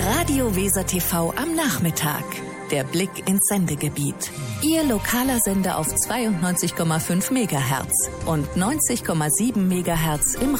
Radio Weser TV am Nachmittag. Der Blick ins Sendegebiet. Ihr lokaler Sender auf 92,5 MHz und 90,7 MHz im